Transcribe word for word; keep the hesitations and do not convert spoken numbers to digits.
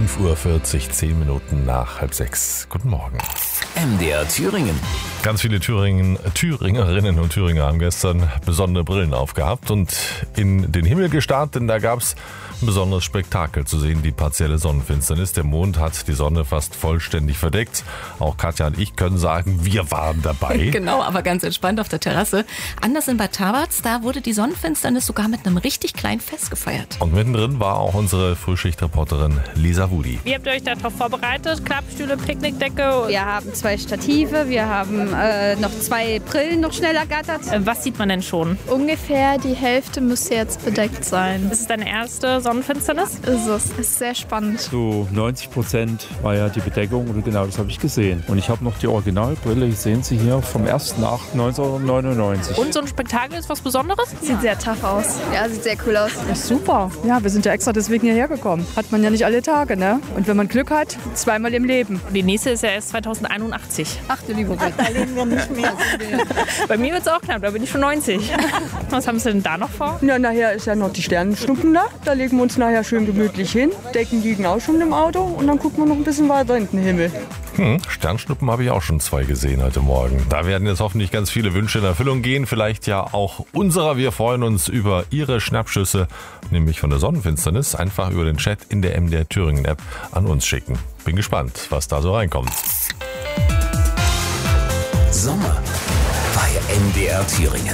fünf Uhr vierzig, zehn Minuten nach halb sechs. Guten Morgen. M D R Thüringen. Ganz viele Thüringen, Thüringerinnen und Thüringer haben gestern besondere Brillen aufgehabt und in den Himmel gestarrt, denn da gab es ein besonderes Spektakel zu sehen, die partielle Sonnenfinsternis. Der Mond hat die Sonne fast vollständig verdeckt. Auch Katja und ich können sagen, wir waren dabei. Genau, aber ganz entspannt auf der Terrasse. Anders in Bad Tabatz, da wurde die Sonnenfinsternis sogar mit einem richtig kleinen Fest gefeiert. Und mittendrin war auch unsere Frühschichtreporterin Lisa Wudi. Wie habt ihr euch darauf vorbereitet? Klappstühle, Picknickdecke? Wir haben zwei Stative, wir haben äh, noch zwei Brillen noch schnell ergattert. Äh, Was sieht man denn schon? Ungefähr die Hälfte müsste jetzt bedeckt sein. Ist es deine erste Sonnenfinsternis? Ist es. Ist sehr spannend. Zu neunzig Prozent war ja die Bedeckung und genau das habe ich gesehen. Und ich habe noch die Originalbrille, ich sehen Sie hier, vom ersten achten neunzehnhundertneunundneunzig. Und so ein Spektakel ist was Besonderes? Sieht sehr tough aus. Ja, sieht sehr cool aus. Super. Ja, wir sind ja extra deswegen hierher gekommen. Hat man ja nicht alle Tage, ne? Und wenn man Glück hat, zweimal im Leben. Die nächste ist ja erst zweitausendeinundachtzig. Ach du liebe Gott. Da leben wir nicht mehr. Bei mir wird es auch knapp, da bin ich schon neunzig. Was haben Sie denn da noch vor? Ja, nachher ist ja noch die Sternenschnuppen da. Da legen wir uns nachher schön gemütlich hin. Decken liegen auch schon im Auto und dann gucken wir noch ein bisschen weiter in den Himmel. Hm, Sternschnuppen habe ich auch schon zwei gesehen heute Morgen. Da werden jetzt hoffentlich ganz viele Wünsche in Erfüllung gehen. Vielleicht ja auch unserer. Wir freuen uns über Ihre Schnappschüsse, nämlich von der Sonnenfinsternis. Einfach über den Chat in der M D R Thüringen App an uns schicken. Bin gespannt, was da so reinkommt. Sommer bei M D R Thüringen.